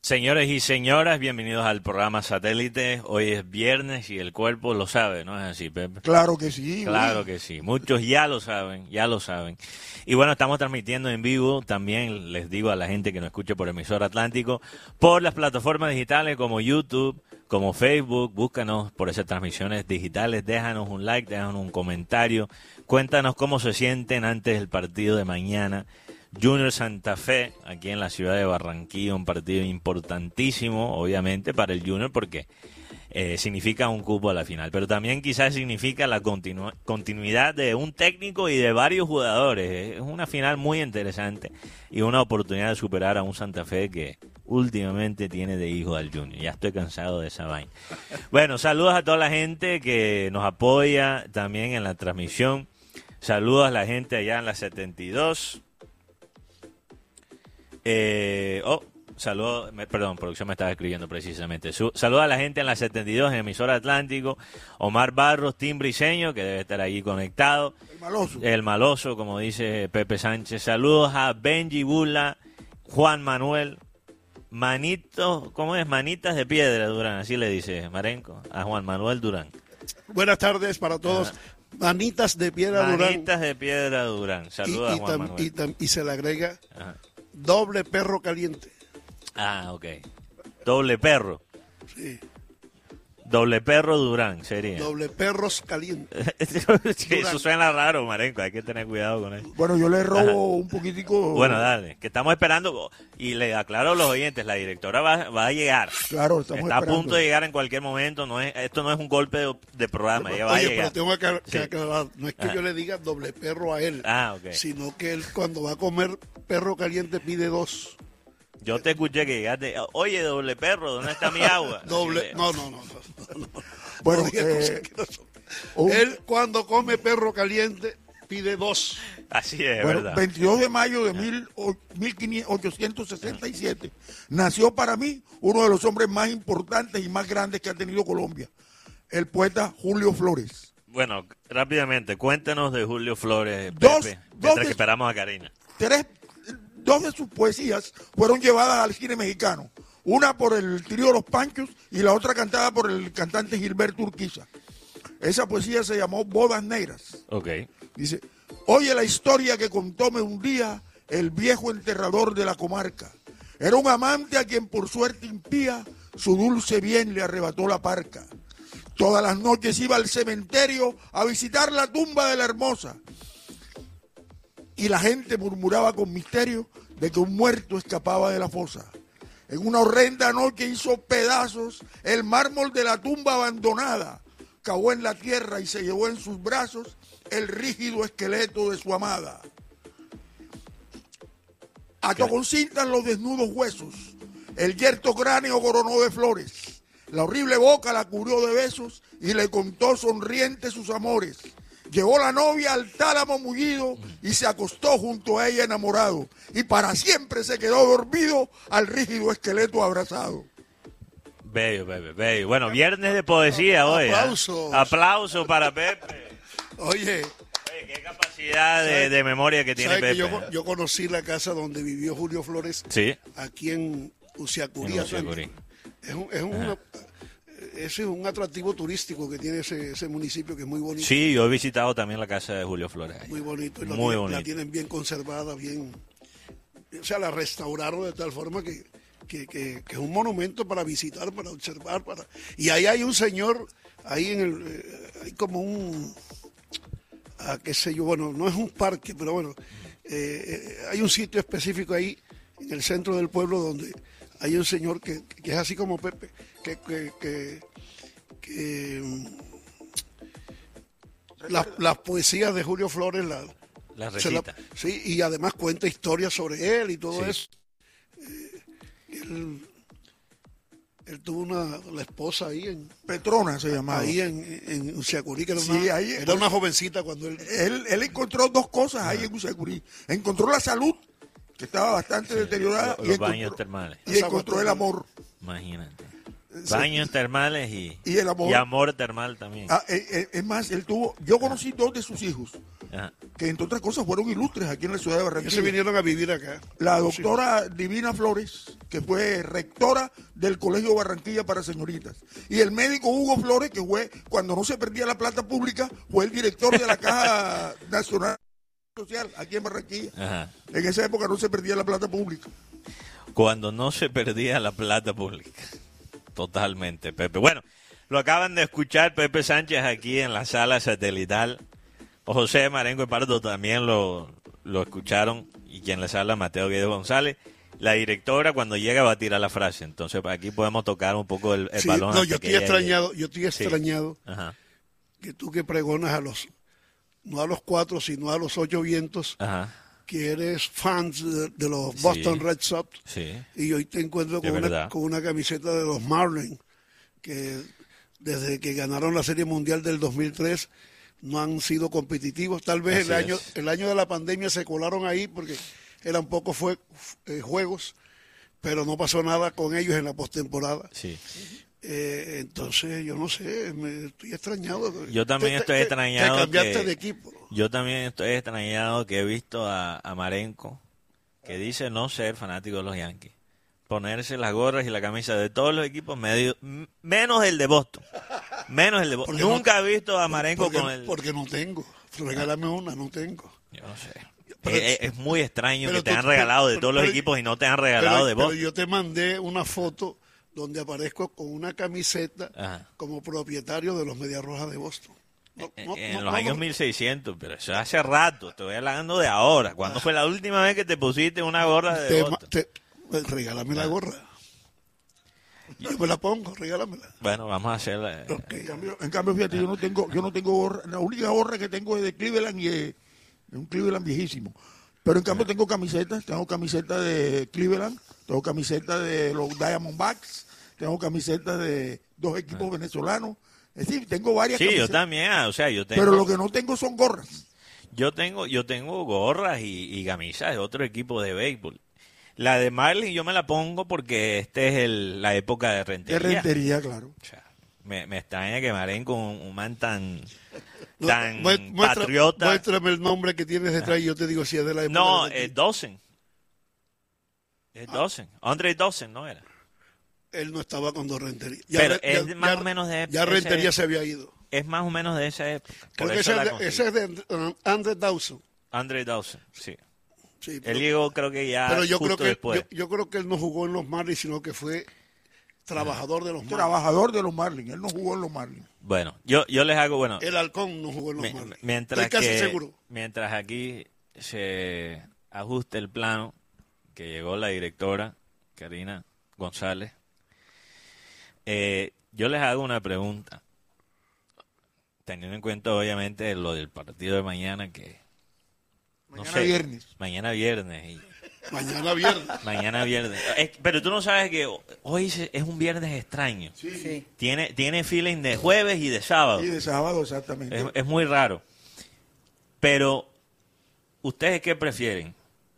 Señores y señoras, bienvenidos al programa Satélite. Hoy es viernes y el cuerpo lo sabe, ¿no es así, Pepe? Claro que sí. Claro que sí. Muchos ya lo saben, ya lo saben. Y bueno, estamos transmitiendo en vivo, también les digo a la gente que nos escuche por Emisor Atlántico, por las plataformas digitales como YouTube, como Facebook. Búscanos por esas transmisiones digitales, déjanos un like, déjanos un comentario, cuéntanos cómo se sienten antes del partido de mañana. Junior Santa Fe, aquí en la ciudad de Barranquilla, un partido importantísimo, obviamente, para el Junior, porque significa un cupo a la final, pero también quizás significa la continuidad de un técnico y de varios jugadores. Es una final muy interesante y una oportunidad de superar a un Santa Fe que últimamente tiene de hijo al Junior. Ya estoy cansado de esa vaina. Bueno, saludos a toda la gente que nos apoya también en la transmisión. Saludos a la gente allá en la 72. Saludos, perdón, producción me estaba escribiendo precisamente. Saludos a la gente en la 72 en Emisor Atlántico. Omar Barros, Tim Briseño, que debe estar ahí conectado. El maloso, como dice Pepe Sánchez. Saludos a Benji Bula, Juan Manuel, Manito, ¿cómo es? Manitas de Piedra Durán, así le dice Marenco, a Juan Manuel Durán. Buenas tardes para todos. Manitas de Piedra Durán. Manitas de Piedra Durán. Saludos a Juan Manuel. Y se le agrega doble perro caliente. Ah, ok. Doble perro. Sí. Doble perro Durán sería. Doble perros calientes. Sí, eso suena raro, Marenco, hay que tener cuidado con eso. Bueno, yo le robo un poquitico. Bueno, dale, que estamos esperando, y le aclaro a los oyentes, la directora va a llegar. Claro, estamos Está esperando. A punto de llegar en cualquier momento, esto no es un golpe de programa, ella va a llegar. Pero tengo que aclarar, no es que yo le diga doble perro a él, okay. Sino que él cuando va a comer perro caliente pide dos. Yo te escuché que llegaste, oye, doble perro, ¿dónde está mi agua? Doble, no. Bueno, él cuando come perro caliente pide dos. Así es, bueno, verdad. 22 de mayo de 1867 nació para mí uno de los hombres más importantes y más grandes que ha tenido Colombia, el poeta Julio Flores. Bueno, rápidamente, cuéntanos de Julio Flores, Pepe, mientras que esperamos a Karina. Dos de sus poesías fueron llevadas al cine mexicano. Una por el trío Los Panchos y la otra cantada por el cantante Gilberto Urquiza. Esa poesía se llamó Bodas Negras. Ok. Dice, oye la historia que contóme un día el viejo enterrador de la comarca. Era un amante a quien por suerte impía su dulce bien le arrebató la parca. Todas las noches iba al cementerio a visitar la tumba de la hermosa. Y la gente murmuraba con misterio de que un muerto escapaba de la fosa. En una horrenda noche hizo pedazos el mármol de la tumba abandonada. Cavó en la tierra y se llevó en sus brazos el rígido esqueleto de su amada. Ató con cintas los desnudos huesos. El yerto cráneo coronó de flores. La horrible boca la cubrió de besos y le contó sonriente sus amores. Llevó la novia al tálamo mullido y se acostó junto a ella enamorado. Y para siempre se quedó dormido al rígido esqueleto abrazado. Bello, Pepe, bello. Bueno, viernes de poesía hoy. Aplausos. Aplauso para Pepe. Oye, qué capacidad de memoria que tiene Pepe. Que yo conocí la casa donde vivió Julio Flores. Sí. Aquí en Uciacurí. Ese es un atractivo turístico que tiene ese municipio, que es muy bonito. Sí, yo he visitado también la casa de Julio Flores. Muy bonito. Y muy bonito. La tienen bien conservada, bien. O sea, la restauraron de tal forma que es un monumento para visitar, para observar. Y ahí hay un señor, ahí hay como un. Qué sé yo, bueno, no es un parque, pero bueno, hay un sitio específico ahí, en el centro del pueblo, donde hay un señor que es así como Pepe, que las poesías de Julio Flores las recita. Sí, y además cuenta historias sobre él y todo eso. Él tuvo la esposa ahí en Petrona se llamaba. Ahí en Uciacurí, que era, era una jovencita cuando él encontró dos cosas ahí en Uciacurí. Encontró la salud, que estaba bastante deteriorada, los baños termales. Y encontró el amor. Imagínate. Baños termales y el amor. Y amor termal también. Es más, yo conocí dos de sus hijos, que entre otras cosas fueron ilustres aquí en la ciudad de Barranquilla. Se vinieron a vivir acá. La doctora Divina Flores que fue rectora del Colegio Barranquilla para Señoritas. Y el médico Hugo Flores, que fue, cuando no se perdía la plata pública, fue el director de la Caja Nacional Social aquí en Barranquilla. Ajá. En esa época no se perdía la plata pública. Cuando no se perdía la plata pública. Totalmente, Pepe. Bueno, lo acaban de escuchar Pepe Sánchez aquí en la sala satelital. José Marengo y Pardo también lo escucharon. Y quien les habla, Mateo Guedes González. La directora cuando llega va a tirar la frase. Entonces aquí podemos tocar un poco el Sí, balón. no, hasta yo que estoy ella llegue. extrañado Ajá, que tú que pregonas no a los 4, sino a los 8 vientos, ajá, que eres fans de los Boston Sí. Red Sox, sí. y hoy te encuentro Es verdad. con una camiseta de los Marlins, que desde que ganaron la Serie Mundial del 2003 no han sido competitivos. Tal vez Así es. el año de la pandemia se colaron ahí porque eran pocos juegos, pero no pasó nada con ellos en la postemporada. Sí. Entonces, yo no sé, me estoy extrañado. Yo también estoy extrañado Te cambiaste que- de equipo. Yo también estoy extrañado que he visto a Marenco, que dice no ser fanático de los Yankees, ponerse las gorras y la camisa de todos los equipos, menos el de Boston. Menos el de Boston. Porque Nunca he visto a Marenco con el... Porque no tengo. Regálame una, no tengo. Yo no sé. Pero- Es muy extraño pero que te tú- han regalado de pero- todos los pero- equipos y no te han regalado de Pero Boston. yo te mandé una foto donde aparezco con una camiseta Ajá. como propietario de los Medias Rojas de Boston. En los años 1600, pero eso hace rato, estoy hablando de ahora. ¿Cuándo fue la última vez que te pusiste una gorra de Boston? Regálame la gorra. Yo me la pongo, regálamela. Bueno, vamos a hacerla. Ok. En cambio, fíjate, yo no tengo gorra. La única gorra que tengo es de Cleveland y es un Cleveland viejísimo. Pero en cambio tengo camisetas de Cleveland, tengo camisetas de los Diamondbacks, tengo camisetas de 2 equipos venezolanos. Es decir, tengo varias Sí, yo camisetas. también, o sea, yo tengo... Pero lo que no tengo son gorras. Yo tengo gorras y camisas de otro equipo de béisbol. La de Marlins yo me la pongo porque este es la época de De rentería. rentería, claro. O sea, me extraña que Marenco, un man tan No, patriota. Muéstrame el nombre que tienes detrás y yo te digo si es de la época. No, de- es Dawson. Es Dawson. Andre Dawson, ¿no era? Él no estaba cuando Rentería. Pero es más o menos de Ya ese- Rentería se había ido. Es más o menos de esa época. Por Creo que eso la ese conseguí. es de Andre Dawson. Andre Dawson, sí. Sí, Él llegó creo que ya pero yo justo creo que después. yo creo que él no jugó en los Marlins, sino que fue trabajador de los Marlins. Trabajador de los Marlins. Él no jugó en los Marlins. Bueno, yo les hago, bueno, El Halcón no jugó en los Marlins. mientras Estoy casi que seguro. mientras aquí se ajuste el plano que llegó la directora Karina González, yo les hago una pregunta, teniendo en cuenta obviamente lo del partido de mañana que Mañana viernes. mañana viernes y Mañana viernes. mañana viernes. Pero tú no sabes que hoy es un viernes extraño. Sí. Tiene feeling de jueves y de sábado. Y de sábado, exactamente. Es muy raro. Pero, ¿ustedes qué prefieren?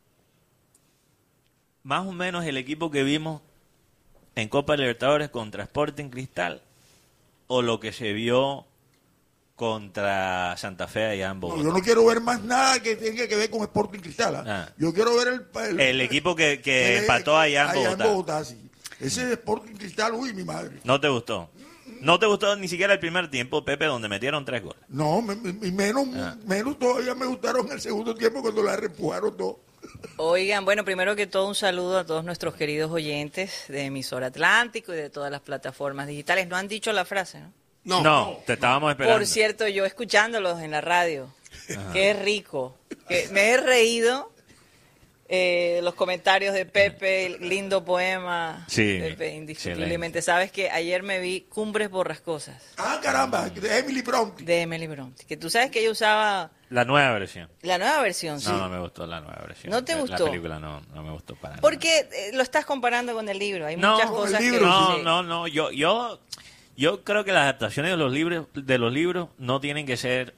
Más o menos el equipo que vimos en Copa Libertadores contra Sporting Cristal o lo que se vio contra Santa Fe allá en No, Bogotá. yo no quiero ver más nada que tenga que ver con Sporting Cristal. ¿Ah? Ah. Yo quiero ver El equipo que empató allá en Bogotá. sí. Ese de Sporting Cristal, uy, mi madre. ¿No te gustó? ¿No te gustó ni siquiera el primer tiempo, Pepe, donde metieron 3 goles? No, y menos todavía me gustaron el segundo tiempo cuando la reempujaron todo. Oigan, bueno, primero que todo un saludo a todos nuestros queridos oyentes de Emisora Atlántico y de todas las plataformas digitales. No han dicho la frase, ¿no? No. Te estábamos esperando. Por cierto, yo escuchándolos en la radio, qué rico, que me he reído. Los comentarios de Pepe, el lindo poema, Sí, Pepe, indiscutiblemente. Sabes que ayer me vi Cumbres Borrascosas Ah, caramba, de Emily Bronte. de Emily Bronte, que tú sabes que ella usaba La nueva versión. la nueva versión, sí. No, no me gustó la nueva versión. ¿No te La gustó? película no me gustó para nada. Porque lo estás comparando con el libro, hay No, muchas con el cosas libro, que... No, yo creo que las adaptaciones de los libros no tienen que ser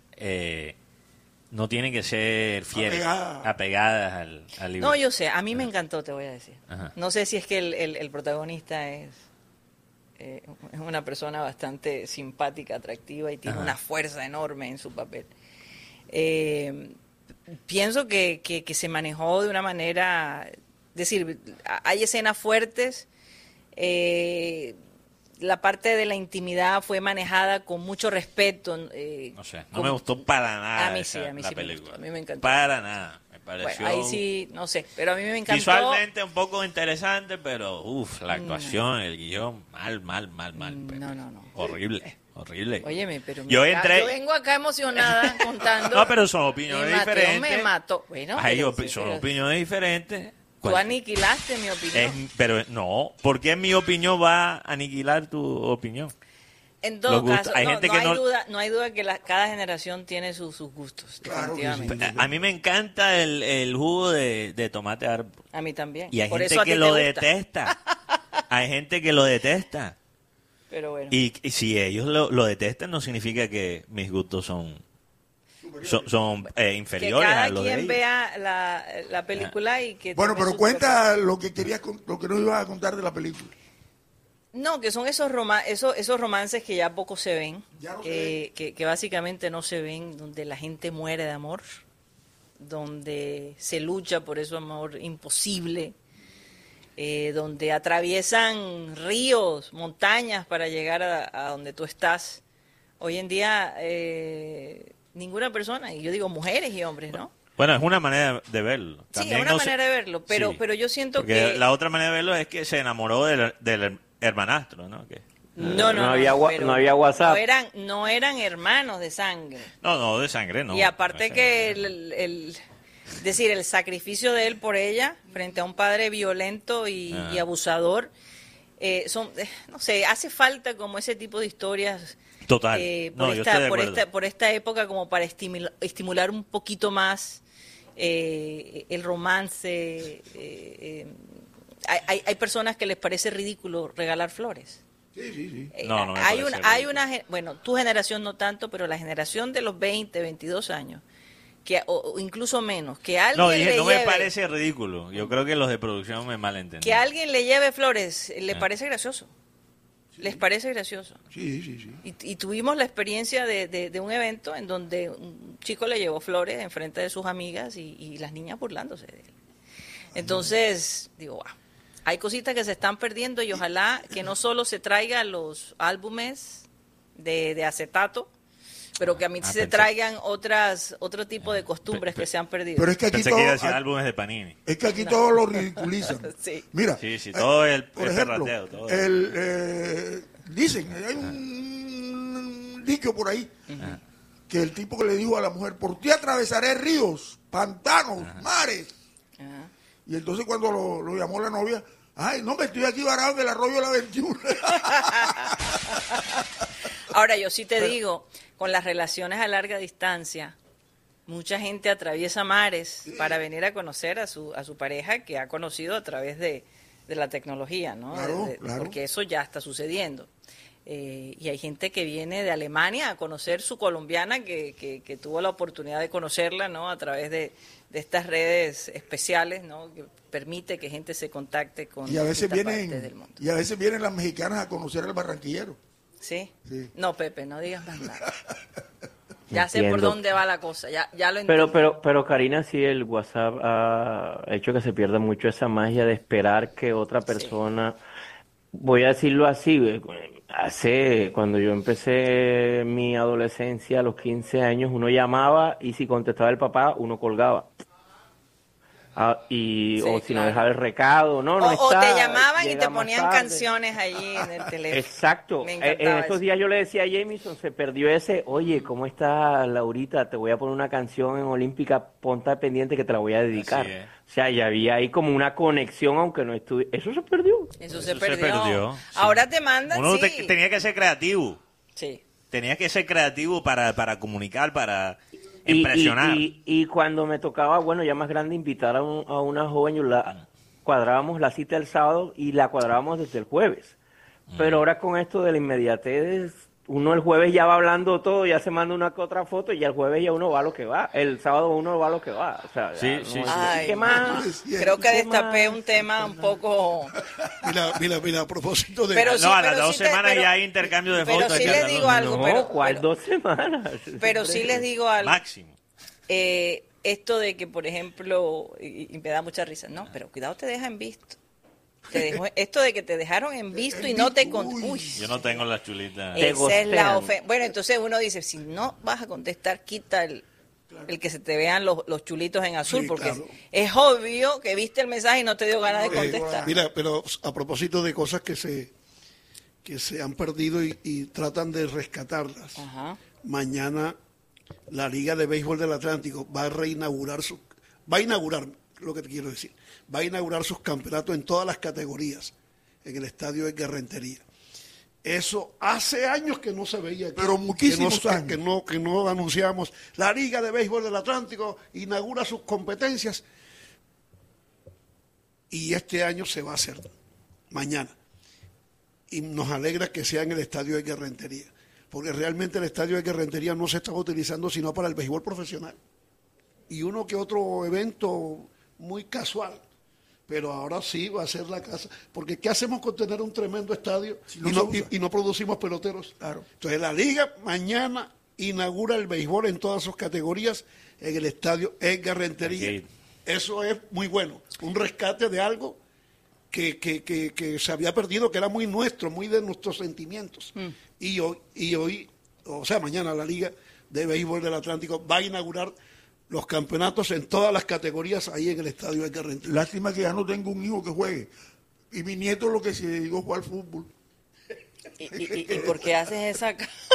fieles, apegadas al libro. No, yo sé, a mí me encantó, te voy a decir. Ajá. No sé si es que el protagonista es una persona bastante simpática, atractiva y tiene Ajá. una fuerza enorme en su papel. Pienso que se manejó de una manera decir, hay escenas fuertes. La parte de la intimidad fue manejada con mucho respeto. No sé, no me gustó para nada a mí sí la me película. gustó, a mí me encantó. Para nada, me pareció... Bueno, ahí sí, no sé, pero a mí me encantó. Visualmente un poco interesante, pero la actuación, el guión, mal. Pepe. No. Horrible. Óyeme, pero yo vengo acá emocionada contando. No, pero son opiniones diferentes. Me mató. Bueno, son opiniones diferentes. Tú aniquilaste mi opinión. Pero no, ¿por qué mi opinión va a aniquilar tu opinión? En todo caso, hay gente que no hay duda que cada generación tiene sus gustos, Claro que definitivamente. sí. A mí me encanta el jugo de tomate árbol. A mí también. Y hay Por gente eso a ti que te lo gusta. detesta. Hay gente que lo detesta. Pero bueno. Y si ellos lo detestan, no significa que mis gustos son inferiores que cada a los de quien ellos. vea la película y que Bueno, tome pero su cuenta lo que nos ibas a contar de la película. No, que son esos romances que ya poco se ven, Ya no se que básicamente no se ven, donde la gente muere de amor, donde se lucha por ese amor imposible, donde atraviesan ríos, montañas para llegar a donde tú estás. Hoy en día ninguna persona, y yo digo mujeres y hombres, ¿no? Bueno, es una manera de verlo. Sí, También es una no se- manera de verlo, pero, Sí. pero yo siento Porque que... la otra manera de verlo es que se enamoró del hermanastro, ¿no? No había WhatsApp. No eran hermanos de sangre. No, de sangre, no. Y aparte No, que el sacrificio de él por ella frente a un padre violento y abusador, no sé, hace falta como ese tipo de historias Total. No, yo estoy de acuerdo. por esta época como para estimular un poquito más el romance. Hay personas que les parece ridículo regalar flores. Sí. No, no me hay parece una, bueno, tu generación no tanto, pero la generación de los 20, 22 años, o incluso menos, que alguien No, dije, le no me lleve, parece ridículo. Yo creo que los de producción me malentendieron. que alguien le lleve flores, le parece gracioso. Les parece gracioso. Sí. Y tuvimos la experiencia de un evento en donde un chico le llevó flores en frente de sus amigas y las niñas burlándose de él. Entonces, digo, wow, hay cositas que se están perdiendo y ojalá que no solo se traigan los álbumes de acetato, pero que a mí se traigan otro tipo de costumbres que se han perdido. Pero es que aquí Pensé todo, que iba a decir álbumes de Panini. es que aquí todo lo ridiculizan. Sí. Mira, Sí, todo el por ejemplo, perrateo. Todo. dicen, hay un dicho por ahí, que el tipo que le dijo a la mujer, por ti atravesaré ríos, pantanos, mares. Ajá. Y entonces cuando lo llamó la novia, ay, no, me estoy aquí varado en el arroyo de la 21. Ahora, yo sí te digo, con las relaciones a larga distancia, mucha gente atraviesa mares para venir a conocer a su pareja que ha conocido a través de la tecnología, ¿no? Claro. Porque eso ya está sucediendo. Y hay gente que viene de Alemania a conocer su colombiana que tuvo la oportunidad de conocerla, ¿no? A través de estas redes especiales, ¿no? Que permite que gente se contacte con y a veces distintas partes del mundo. vienen las mexicanas a conocer al barranquillero. ¿Sí? Sí. No, Pepe, no digas más nada. Ya sé por Entiendo. dónde va la cosa, ya lo entiendo. Pero Karina, sí, el WhatsApp ha hecho que se pierda mucho esa magia de esperar que otra persona, voy a decirlo así, cuando yo empecé mi adolescencia, a los 15 años, uno llamaba y si contestaba el papá, uno colgaba. O si no claro. dejaba el recado, no O está, te llamaban y llega te más ponían tarde. canciones allí en el teléfono. Exacto. Me En encantaba estos eso. días yo le decía a Jamison, se perdió ese, oye, ¿cómo está Laurita? Te voy a poner una canción en Olímpica, ponte pendiente que te la voy a dedicar. Así es. O sea, ya había ahí como una conexión, aunque no estuve. Eso se perdió. Eso se Eso se perdió. perdió, sí. Ahora te mandan, Uno sí. tenía que ser creativo. Sí. Tenía que ser creativo para comunicar, para Y- impresionar. Y cuando me tocaba, bueno, ya más grande, invitar a una joven, cuadrábamos la cita el sábado y la cuadrábamos desde el jueves. Pero ahora con esto de la inmediatez, uno el jueves ya va hablando todo, ya se manda una que otra foto y ya el jueves ya uno va a lo que va. El sábado uno va a lo que va. O sea, Sí, ya sí, no- sí. Ay, ¿Qué más? Creo que ¿Qué destapé más? un tema un poco... Mira, a propósito de... Pero sí, No, a las pero 2 sí te- semanas pero- ya hay intercambio de pero fotos. sí hay que les hacerlo. digo algo, No, pero- ¿cuál pero- 2 semanas? Pero sí les digo algo. Máximo. esto de que, por ejemplo, y me da mucha risa, no, pero cuidado, te deja en visto. Esto de que te dejaron en visto y no te... Uy, Yo no tengo las chulitas. Te esa es la gostean. ofensa. Bueno, entonces uno dice, si no vas a contestar, quita el que se te vean los chulitos en azul, Sí, porque claro. es obvio que viste el mensaje y no te dio ganas de contestar. Mira, pero a propósito de cosas que se han perdido y tratan de rescatarlas, Ajá. mañana la Liga de Béisbol del Atlántico va a inaugurar lo que te quiero decir, va a inaugurar sus campeonatos en todas las categorías en el estadio de Rentería. Eso hace años que no se veía aquí. Pero muchísimos años. Que no anunciamos. La Liga de Béisbol del Atlántico inaugura sus competencias y este año se va a hacer mañana. Y nos alegra que sea en el estadio de Rentería, porque realmente el estadio de Rentería no se estaba utilizando sino para el béisbol profesional y uno que otro evento muy casual. Pero ahora sí va a ser la casa. Porque ¿qué hacemos con tener un tremendo estadio Si no se usa. y no producimos peloteros? Claro. Entonces la Liga mañana inaugura el béisbol en todas sus categorías en el estadio Edgar Rentería. Aquí. Eso es muy bueno. Un rescate de algo que se había perdido, que era muy nuestro, muy de nuestros sentimientos. Y hoy, o sea, mañana la Liga de Béisbol del Atlántico va a inaugurar los campeonatos en todas las categorías ahí en el estadio de Rentería. Lástima que ya no tengo un hijo que juegue. Y mi nieto lo que se dedicó a jugar fútbol. ¿Y por qué haces esa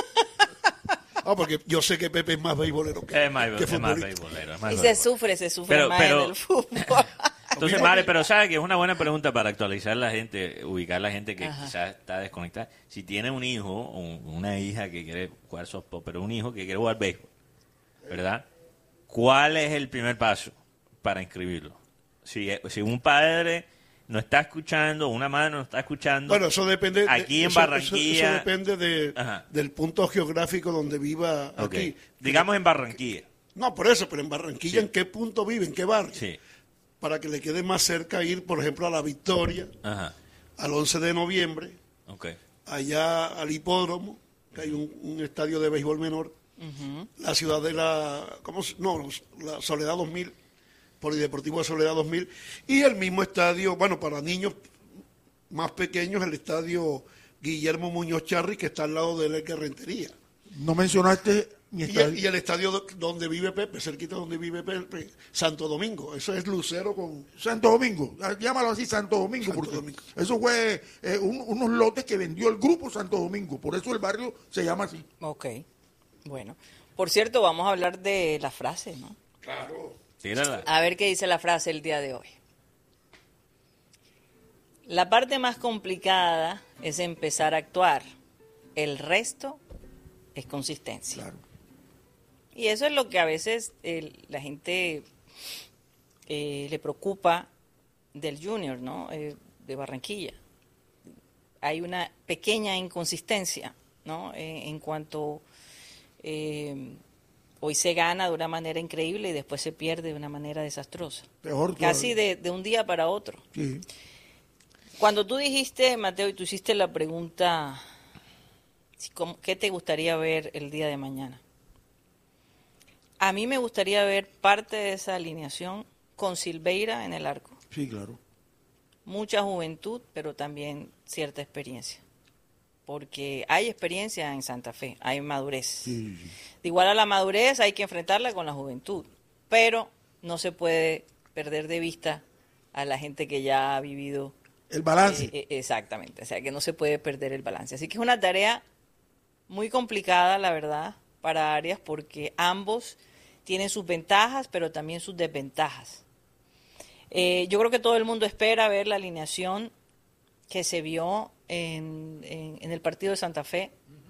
Porque yo sé que Pepe es más beisbolero que Es más futbolista. beisbolero. es más Y beisbolero. se sufre Pero- más pero- en el fútbol. Entonces, Mare, pero sabe que es una buena pregunta para actualizar a la gente, ubicar a la gente que Ajá. quizás está desconectada. Si tiene un hijo o una hija que quiere jugar softball, pero un hijo que quiere jugar béisbol, ¿verdad? ¿Cuál es el primer paso para inscribirlo? Si un padre no está escuchando, una madre no está escuchando, Bueno, eso depende. aquí en eso Barranquilla, depende Ajá. del punto geográfico donde viva ok. aquí. Digamos en Barranquilla. No, por eso, pero en Barranquilla, Sí. ¿en qué punto vive? ¿En qué barrio? Sí. Para que le quede más cerca ir, por ejemplo, a La Victoria, Ajá. al 11 de noviembre, Ok. allá al hipódromo, que hay un estadio de béisbol menor, la Ciudadela, la Soledad 2000, Polideportivo de Soledad 2000, y el mismo estadio, bueno, para niños más pequeños, el estadio Guillermo Muñoz Charri, que está al lado del Edgar Rentería. No mencionaste mi estadio. Y el estadio donde vive Pepe, cerquita donde vive Pepe, Santo Domingo. Eso es Lucero con... Santo Domingo, llámalo así Santo Domingo, Santo porque Domingo. eso fue unos lotes que vendió el grupo Santo Domingo, por eso el barrio se llama así. Ok, bueno. Por cierto, vamos a hablar de la frase, ¿no? Tírala. A ver qué dice la frase el día de hoy. La parte más complicada es empezar a actuar. El resto es consistencia. Claro. Y eso es lo que a veces la gente le preocupa del Junior, ¿no? De Barranquilla. Hay una pequeña inconsistencia, ¿no? En cuanto hoy se gana de una manera increíble y después se pierde de una manera desastrosa. Peor Casi todavía. de un día para otro. Sí. Cuando tú dijiste, Mateo, y tú hiciste la pregunta, ¿qué te gustaría ver el día de mañana? A mí me gustaría ver parte de esa alineación con Silveira en el arco. Sí, claro. Mucha juventud, pero también cierta experiencia. Porque hay experiencia en Santa Fe, hay madurez. Sí, sí. De igual a la madurez hay que enfrentarla con la juventud, pero no se puede perder de vista a la gente que ya ha vivido. El balance. Exactamente, o sea que no se puede perder el balance. Así que es una tarea muy complicada, la verdad, para Arias, porque ambos tienen sus ventajas, pero también sus desventajas. Yo creo que todo el mundo espera ver la alineación que se vio en el partido de Santa Fe,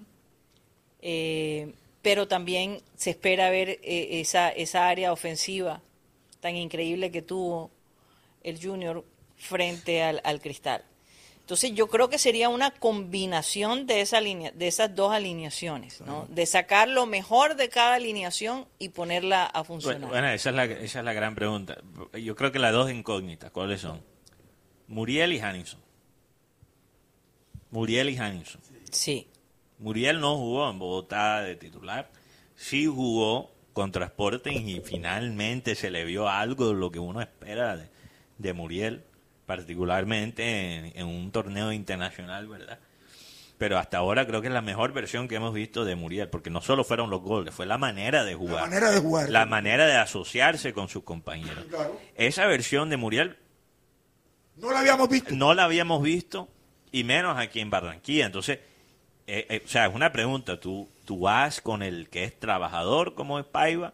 pero también se espera ver esa área ofensiva tan increíble que tuvo el Junior frente al Cristal. Entonces yo creo que sería una combinación de esas dos alineaciones, ¿no? De sacar lo mejor de cada alineación y ponerla a funcionar. Bueno, esa es la gran pregunta. Yo creo que las dos incógnitas, ¿cuáles son? Muriel y Hanison. Muriel y Hanison. Sí. Muriel no jugó en Bogotá de titular, sí jugó contra Sporting y finalmente se le vio algo de lo que uno espera de Muriel, particularmente en un torneo internacional, ¿verdad? Pero hasta ahora creo que es la mejor versión que hemos visto de Muriel, porque no solo fueron los goles, fue la manera de jugar. La manera de jugar. La manera de asociarse con sus compañeros. Claro. Esa versión de Muriel No la habíamos visto. no la habíamos visto, y menos aquí en Barranquilla. Entonces, o sea, es una pregunta. ¿Tú vas con el que es trabajador como es Paiva,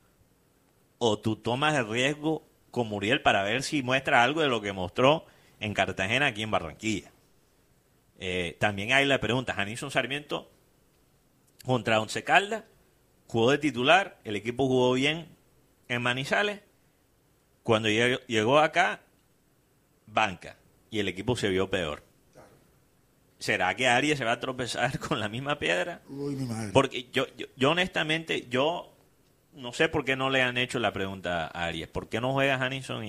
o tú tomas el riesgo con Muriel para ver si muestra algo de lo que mostró en Cartagena aquí en Barranquilla? También hay la pregunta, Janison Sarmiento contra Once Caldas jugó de titular, el equipo jugó bien en Manizales, cuando llegó acá, banca, y el equipo se vio peor. ¿Será que Arias se va a tropezar con la misma piedra? Uy, mi madre. Porque yo honestamente, yo no sé por qué no le han hecho la pregunta a Arias. ¿Por qué no juega Janison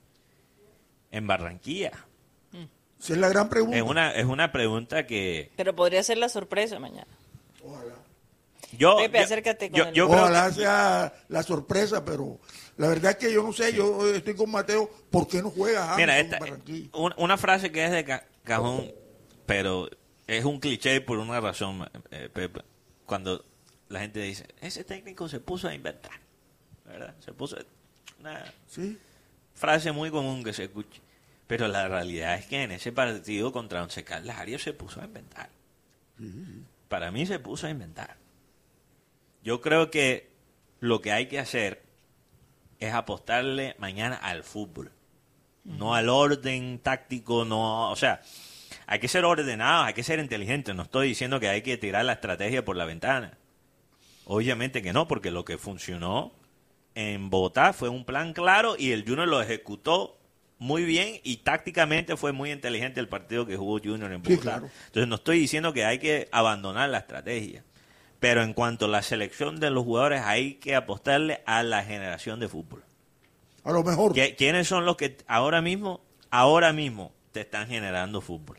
en Barranquilla? Esa es la gran pregunta. Es una pregunta que Pero podría ser la sorpresa mañana. Ojalá. Pepe, acércate con yo creo Ojalá sea la sorpresa, pero la verdad es que yo no sé, yo estoy con Mateo, ¿por qué no juega James mira, en Barranquilla? una frase que es de cajón, pero es un cliché por una razón, Pepe. Cuando la gente dice, ese técnico se puso a inventar, ¿verdad? Se puso una Sí. frase muy común que se escucha. Pero la realidad es que en ese partido contra Once Caldas, Arias se puso a inventar. Para mí se puso a inventar. Yo creo que lo que hay que hacer es apostarle mañana al fútbol. No al orden táctico, no, o sea, hay que ser ordenados, hay que ser inteligentes. No estoy diciendo que hay que tirar la estrategia por la ventana. Obviamente que no, porque lo que funcionó en Bogotá fue un plan claro y el Junior lo ejecutó muy bien y tácticamente fue muy inteligente el partido que jugó Junior en Bogotá. Sí, claro. Entonces no estoy diciendo que hay que abandonar la estrategia, pero en cuanto a la selección de los jugadores hay que apostarle a la generación de fútbol. A lo mejor. ¿Quiénes son los que ahora mismo te están generando fútbol?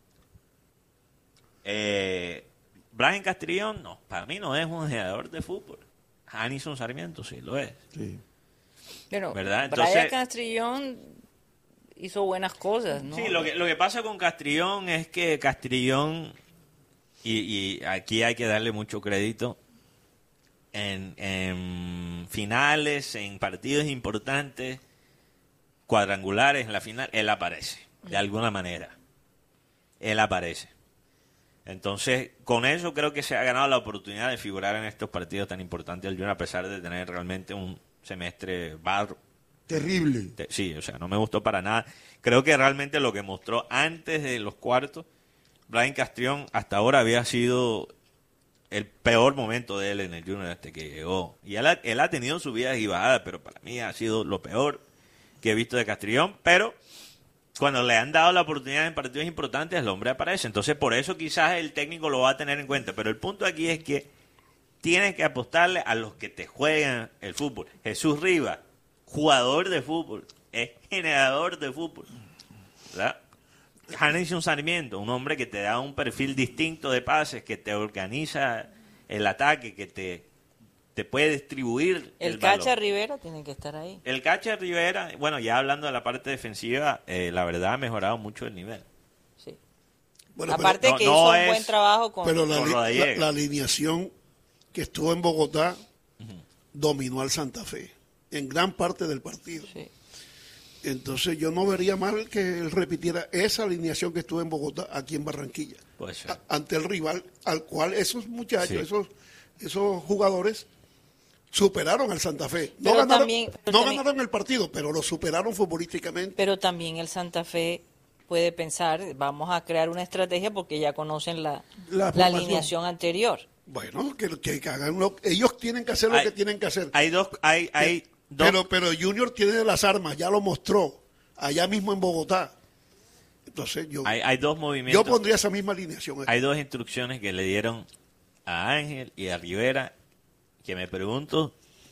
Brian Castrillón, no, para mí no es un generador de fútbol. Janison Sarmiento sí lo es. Sí. Pero ¿Verdad? Brian Entonces- Castrillón hizo buenas cosas, ¿no? Sí, lo que pasa con Castrillón es que Castrillón, y aquí hay que darle mucho crédito, en finales, en partidos importantes, cuadrangulares, en la final, él aparece, de alguna manera. Él aparece. Entonces, con eso creo que se ha ganado la oportunidad de figurar en estos partidos tan importantes del Junior, a pesar de tener realmente un semestre barro. Terrible. Sí, o sea, no me gustó para nada. Creo que realmente lo que mostró antes de los cuartos, Brian Castrillón hasta ahora había sido el peor momento de él en el Junior desde que llegó. Y él ha tenido subidas y bajadas, pero para mí ha sido lo peor que he visto de Castrillón. Pero cuando le han dado la oportunidad en partidos importantes, el hombre aparece. Entonces, por eso quizás el técnico lo va a tener en cuenta. Pero el punto aquí es que tienes que apostarle a los que te juegan el fútbol. Jesús Rivas, jugador de fútbol, es generador de fútbol, ¿verdad? Janison Sarmiento, un hombre que te da un perfil distinto de pases, que te organiza el ataque, que te puede distribuir El balón. Cacha Rivera tiene que estar ahí. El Cacha Rivera, bueno, ya hablando de la parte defensiva, la verdad ha mejorado mucho el nivel. Sí. Bueno, Aparte pero que no hizo un es- buen trabajo con... pero con lo de ayer. la alineación que estuvo en Bogotá dominó al Santa Fe en gran parte del partido. Sí. Entonces yo no vería mal que él repitiera esa alineación que estuvo en Bogotá aquí en Barranquilla, Puede ser. ante el rival al cual esos muchachos, Sí. esos jugadores superaron al Santa Fe. No, Pero ganaron, también- no ganaron el partido, pero lo superaron futbolísticamente. Pero también el Santa Fe puede pensar, vamos a crear una estrategia porque ya conocen la formación. alineación anterior. Bueno, que hagan ellos tienen que hacer lo Hay- que tienen que hacer. Hay dos, dos, Pero Junior tiene las armas, ya lo mostró, allá mismo en Bogotá. Entonces hay dos movimientos. yo pondría esa misma alineación. Hay dos instrucciones que le dieron a Ángel y a Rivera que me pregunto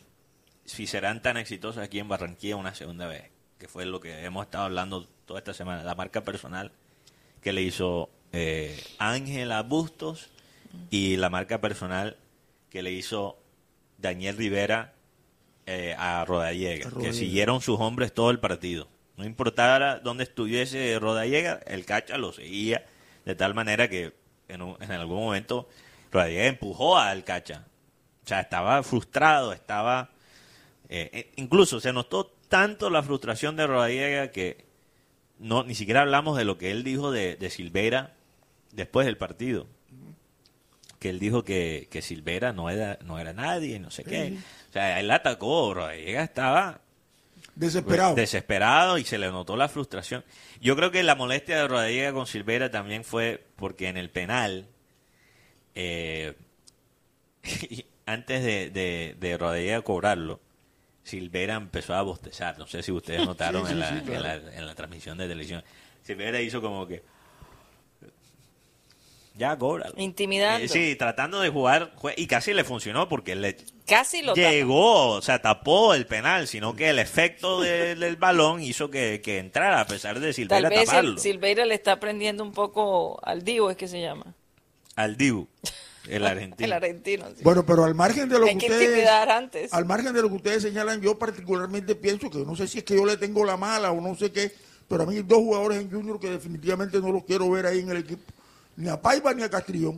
si serán tan exitosos aquí en Barranquilla una segunda vez, que fue lo que hemos estado hablando toda esta semana, la marca personal que le hizo Ángel a Bustos y la marca personal que le hizo Daniel Rivera a Rodallega, que siguieron sus hombres todo el partido. No importara dónde estuviese Rodallega, el Cacha lo seguía, de tal manera que en algún momento Rodallega empujó al Cacha. O sea, estaba frustrado, estaba... incluso se notó tanto la frustración de Rodallega que ni siquiera hablamos de lo que él dijo de Silveira después del partido. Que él dijo que Silveira no era nadie, no sé qué. O sea, él atacó, Rodallega estaba desesperado y se le notó la frustración. Yo creo que la molestia de Rodallega con Silveira también fue porque en el penal, antes de Rodallega cobrarlo, Silveira empezó a bostezar. No sé si ustedes notaron en la transmisión de televisión. Silveira hizo como que... Ya, cóbralo. Intimidando. Sí, tratando de jugar, y casi le funcionó porque casi lo llegó, o sea, tapó el penal, sino que el efecto del balón hizo que entrara, a pesar de Silveira taparlo. Tal taparlo. vez Silveira le está aprendiendo un poco al Divo, es que se llama. Al Dibu, el argentino. El argentino, sí. Bueno, pero al margen de lo Hay que intimidar antes. Al margen de lo que ustedes señalan, yo particularmente pienso que no sé si es que yo le tengo la mala o no sé qué, pero a mí hay dos jugadores en Junior que definitivamente no los quiero ver ahí en el equipo. Ni a Paiva ni a Castrillón.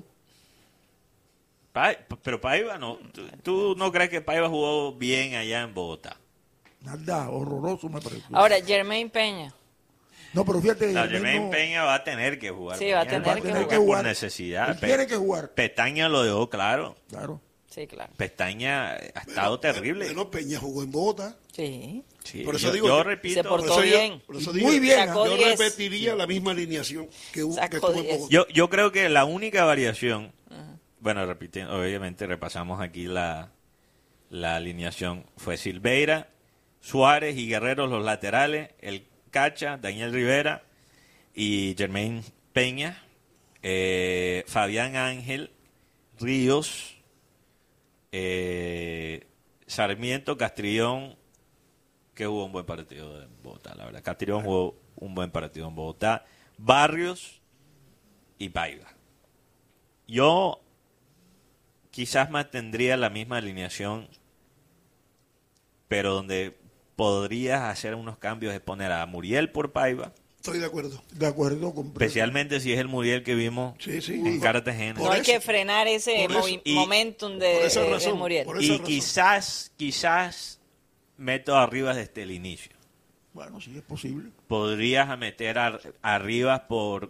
Pero Paiva no. ¿Tú no crees que Paiva jugó bien allá en Bogotá? Nada, horroroso me pareció. Ahora, Jermaine Peña. No, pero fíjate. Jermaine Peña va a tener que jugar. Sí, va a tener que jugar. Por necesidad. Él tiene que jugar. Pestaña lo dejó claro. Claro. Sí, claro. Pestaña ha estado terrible. Bueno, Peña jugó en Bogotá. Sí. Sí, por eso digo, yo repito. Se portó bien. Por eso Muy bien. Yo repetiría la misma alineación que tuvo en Bogotá. Yo creo que la única variación, bueno, repitiendo, obviamente repasamos aquí la alineación, fue Silveira, Suárez y Guerrero los laterales, el Cacha, Daniel Rivera y Jermaine Peña, Fabián Ángel, Ríos, Sarmiento, Castrillón, que jugó un buen partido en Bogotá, la verdad. Castrillón jugó un buen partido en Bogotá. Barrios y Paiva. Yo quizás mantendría la misma alineación, pero donde podrías hacer unos cambios es poner a Muriel por Paiva. Estoy de acuerdo. De acuerdo. Especialmente si es el Muriel que vimos en Cartagena. No hay que frenar ese momentum de Muriel. Y quizás meto a Rivas desde el inicio. Bueno, sí es posible. Podrías meter a Rivas por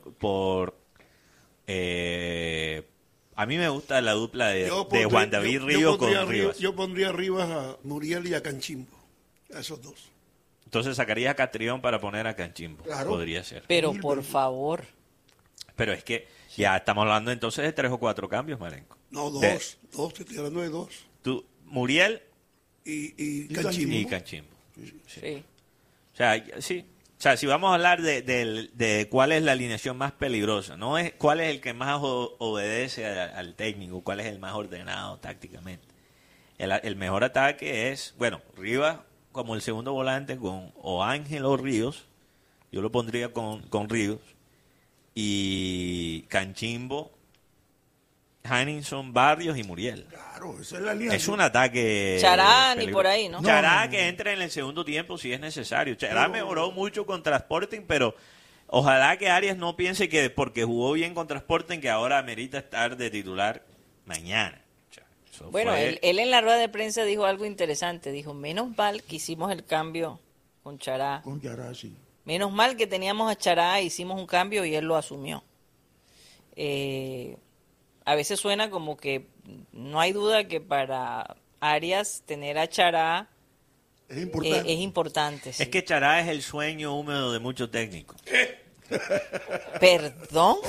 a mí me gusta la dupla de Juan David Ríos con Rivas. Yo pondría a Rivas a Muriel y a Canchimbo, a esos dos. Entonces sacarías a Castrillón para poner a Canchimbo. Claro. Podría ser. Pero por favor. Pero es que ya estamos hablando entonces de 3 o 4 cambios, Marenco. No, dos, te estoy hablando de dos. Muriel y Canchimbo. Y Canchimbo. Sí. O sea, si vamos a hablar de cuál es la alineación más peligrosa, no es cuál es el que más obedece al técnico, cuál es el más ordenado tácticamente. El mejor ataque es, bueno, Rivas como el segundo volante con o Ángel o Ríos, yo lo pondría con Ríos, y Canchimbo, Hanninson, Barrios y Muriel. Claro, esa es la línea. Es un ataque. Chará ni por ahí, ¿no? Chará que entre en el segundo tiempo si es necesario. Chará mejoró mucho con Sporting, pero ojalá que Arias no piense que porque jugó bien contra Sporting que ahora amerita estar de titular mañana. Bueno, él en la rueda de prensa dijo algo interesante. Dijo, menos mal que hicimos el cambio con Chará. Con Chará, sí. Menos mal que teníamos a Chará, hicimos un cambio y él lo asumió. A veces suena como que no hay duda que para Arias tener a Chará es importante. Es importante, sí. Es que Chará es el sueño húmedo de muchos técnicos. ¿Perdón?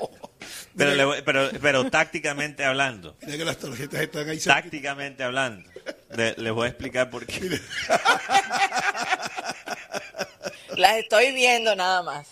Pero tácticamente hablando. Mira que las tarjetas están ahí. Tácticamente hablando. Les voy a explicar por qué. Las estoy viendo nada más.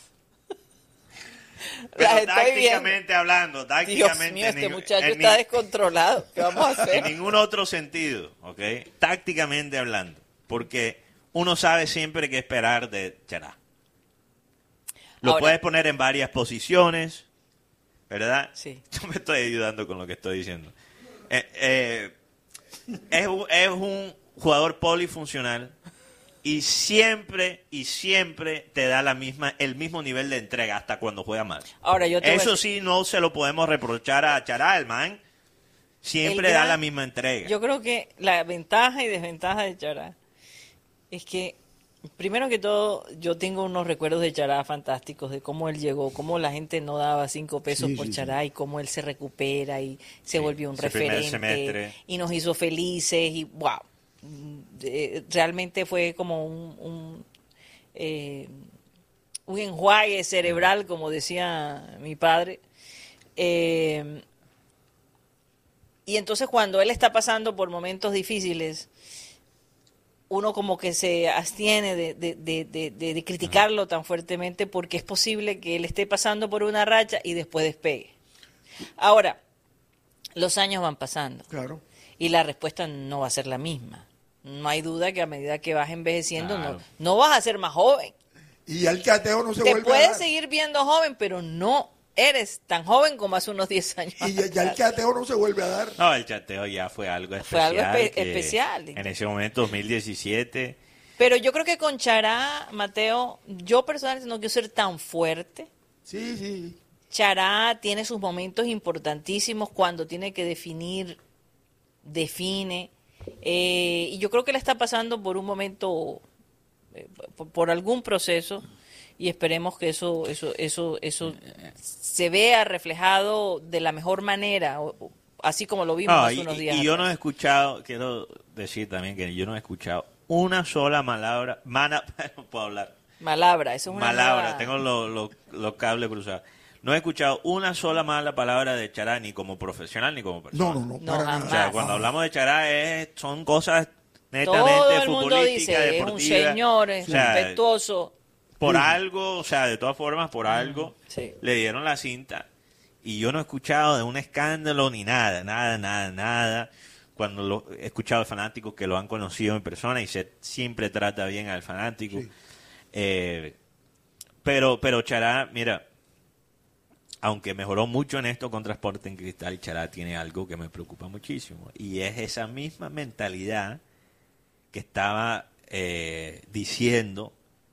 Pero tácticamente hablando, Dios mío, este muchacho está descontrolado. ¿Qué vamos a hacer? En ningún otro sentido, ¿ok? Tácticamente hablando. Porque uno sabe siempre qué esperar de Chará. Lo puedes poner en varias posiciones, ¿verdad? Sí. Yo me estoy ayudando con lo que estoy diciendo. es un jugador polifuncional y siempre te da el mismo nivel de entrega hasta cuando juega mal. Ahora, Eso sí, no se lo podemos reprochar a Chará, el man. Siempre da la misma entrega. Yo creo que la ventaja y desventaja de Chará es que, primero que todo, yo tengo unos recuerdos de Chará fantásticos, de cómo él llegó, cómo la gente no daba 5 pesos por Chará y cómo él se recupera y se volvió un referente y nos hizo felices y wow. Realmente fue como un enjuague cerebral, como decía mi padre. Y entonces cuando él está pasando por momentos difíciles, uno como que se abstiene de criticarlo tan fuertemente porque es posible que él esté pasando por una racha y después despegue. Ahora, los años van pasando. Claro. Y la respuesta no va a ser la misma. No hay duda que a medida que vas envejeciendo, Claro. no vas a ser más joven. Y ya el chateo no se Te vuelve a puedes dar. seguir viendo joven, pero no eres tan joven como hace unos 10 años. Y ya el chateo no se vuelve a dar. No, el chateo ya fue algo especial. Fue algo que especial. En ese momento, 2017. Pero yo creo que con Chará, Mateo, yo personalmente no quiero ser tan fuerte. Sí, sí. Chará tiene sus momentos importantísimos cuando tiene que define. Y yo creo que le está pasando por un momento, por algún proceso, y esperemos que eso se vea reflejado de la mejor manera, así como lo vimos hace unos días. Y yo no he atrás. escuchado, quiero decir también que yo no he escuchado una sola palabra, no puedo hablar. Malabra, eso es una Malabra, nueva- tengo los cables cruzados. No he escuchado una sola mala palabra de Chará, ni como profesional ni como persona. No, No, para jamás. O sea, nada. cuando hablamos de Chará son cosas netamente Todo el mundo futbolísticas, dice, es un deportivas. señor, O es sea, respetuoso. por algo, o sea, de todas formas, por algo, Sí. le dieron la cinta. Y yo no he escuchado de un escándalo ni nada. Cuando he escuchado de fanáticos que lo han conocido en persona y siempre trata bien al fanático. Sí. Pero Chará, mira, aunque mejoró mucho en esto contra Sporting Cristal, Chará tiene algo que me preocupa muchísimo. Y es esa misma mentalidad que estaba diciendo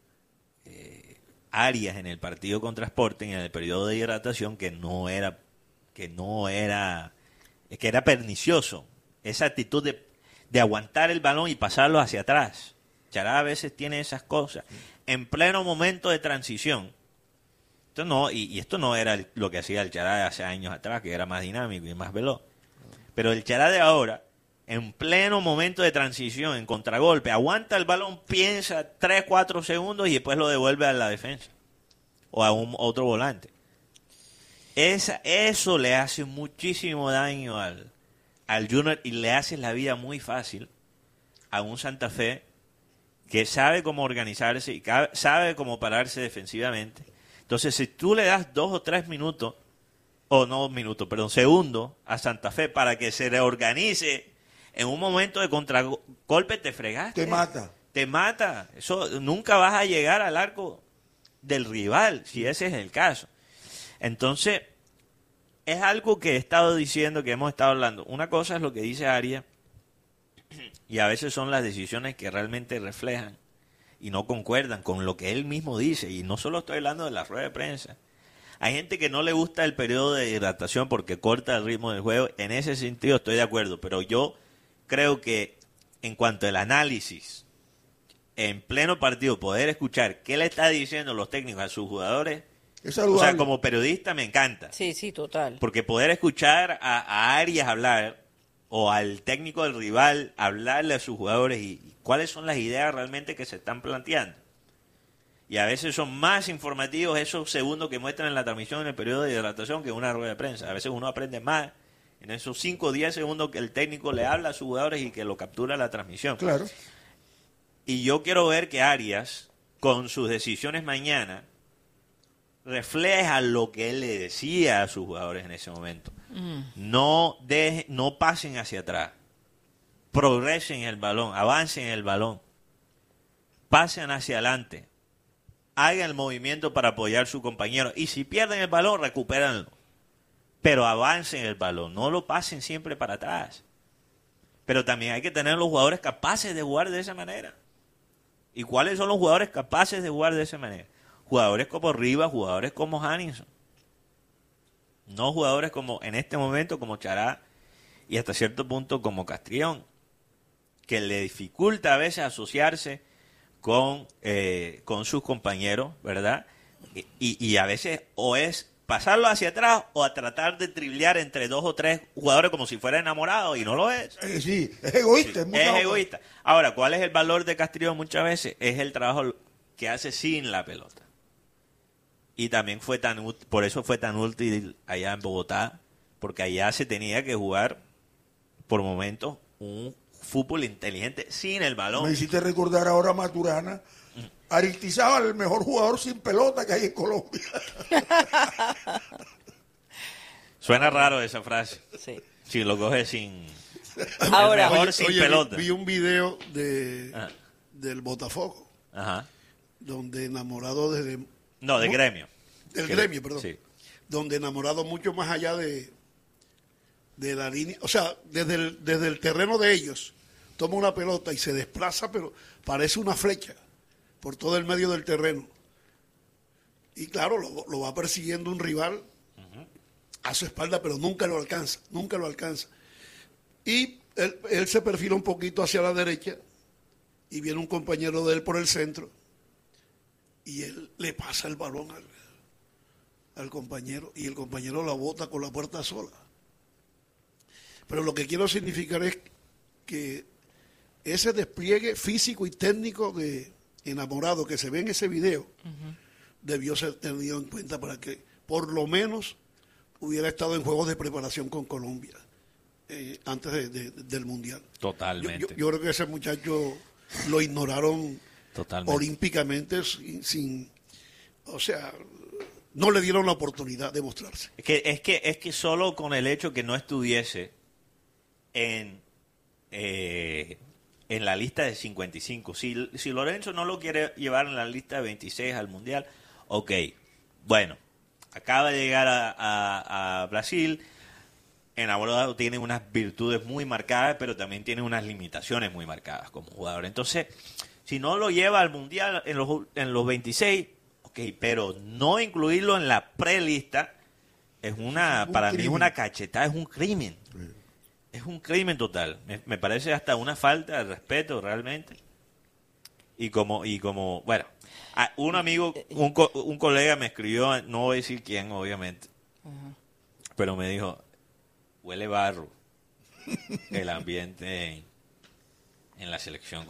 Arias en el partido contra Sporting, en el periodo de hidratación, que era pernicioso. Esa actitud de aguantar el balón y pasarlo hacia atrás. Chará a veces tiene esas cosas. En pleno momento de transición. Esto no, y esto no era lo que hacía el Chará de hace años atrás, que era más dinámico y más veloz. Pero el Chará de ahora, en pleno momento de transición, en contragolpe, aguanta el balón, piensa 3-4 segundos y después lo devuelve a la defensa o a otro volante. Eso le hace muchísimo daño al Junior y le hace la vida muy fácil a un Santa Fe que sabe cómo organizarse y sabe cómo pararse defensivamente. Entonces, si tú le das 2 o 3 minutos, segundos a Santa Fe para que se reorganice en un momento de contragolpe, te fregaste. Te mata. Eso, nunca vas a llegar al arco del rival, si ese es el caso. Entonces, es algo que he estado diciendo, que hemos estado hablando. Una cosa es lo que dice Arias, y a veces son las decisiones que realmente reflejan y no concuerdan con lo que él mismo dice. Y no solo estoy hablando de la rueda de prensa. Hay gente que no le gusta el periodo de hidratación porque corta el ritmo del juego. En ese sentido estoy de acuerdo, pero yo creo que en cuanto al análisis, en pleno partido, poder escuchar qué le está diciendo los técnicos a sus jugadores, Es o saludable. sea, como periodista me encanta. Sí, total. Porque poder escuchar a Arias hablar o al técnico del rival hablarle a sus jugadores y cuáles son las ideas realmente que se están planteando. Y a veces son más informativos esos segundos que muestran en la transmisión en el periodo de hidratación que una rueda de prensa. A veces uno aprende más en esos 5 o 10 segundos que el técnico le habla a sus jugadores y que lo captura la transmisión. Claro. Y yo quiero ver que Arias, con sus decisiones mañana, refleja lo que él le decía a sus jugadores en ese momento. No pasen hacia atrás. Progresen el balón, avancen el balón. Pasen hacia adelante. Hagan el movimiento para apoyar a su compañero. Y si pierden el balón, recupéranlo. Pero avancen el balón. No lo pasen siempre para atrás. Pero también hay que tener los jugadores capaces de jugar de esa manera. ¿Y cuáles son los jugadores capaces de jugar de esa manera? Jugadores como Rivas, jugadores como Hanninson. No jugadores como, en este momento, como Chará y hasta cierto punto como Castrión, que le dificulta a veces asociarse con sus compañeros, ¿verdad? Y a veces o es pasarlo hacia atrás o a tratar de triplear entre 2 o 3 jugadores como si fuera enamorado, y no lo es. Sí, es egoísta. Sí, es egoísta. Ahora, ¿cuál es el valor de Castrión muchas veces? Es el trabajo que hace sin la pelota. Y también por eso fue tan útil allá en Bogotá, porque allá se tenía que jugar por momentos un fútbol inteligente sin el balón. Me hiciste recordar ahora a Maturana. Aristizábal, el mejor jugador sin pelota que hay en Colombia. Suena raro esa frase. Sí. Si lo coges sin... Ahora, el mejor sin pelota. Vi un video Ajá. del Botafogo, Ajá. donde enamorado desde... No, de gremio. Del gremio, perdón. Sí. Donde enamorado mucho más allá de la línea, o sea, desde el terreno de ellos, toma una pelota y se desplaza, pero parece una flecha por todo el medio del terreno. Y claro, lo va persiguiendo un rival a su espalda, pero nunca lo alcanza. Y él se perfila un poquito hacia la derecha y viene un compañero de él por el centro y él le pasa el balón al compañero y el compañero la bota con la puerta sola. Pero lo que quiero significar es que ese despliegue físico y técnico de enamorado que se ve en ese video debió ser tenido en cuenta para que por lo menos hubiera estado en juegos de preparación con Colombia antes del Mundial. Totalmente. Yo creo que ese muchacho lo ignoraron Totalmente. olímpicamente o sea, no le dieron la oportunidad de mostrarse. Es que solo con el hecho que no estuviese en la lista de 55, si Lorenzo no lo quiere llevar en la lista de 26 al Mundial, ok, bueno, acaba de llegar a Brasil, enamorado, tiene unas virtudes muy marcadas, pero también tiene unas limitaciones muy marcadas como jugador. Entonces, si no lo lleva al Mundial en los 26, ok, pero no incluirlo en la prelista para mí es una cachetada, es un crimen. Es un crimen total. Me parece hasta una falta de respeto realmente. Y como bueno, un amigo, un colega me escribió, no voy a decir quién, obviamente, pero me dijo, huele barro el ambiente en la selección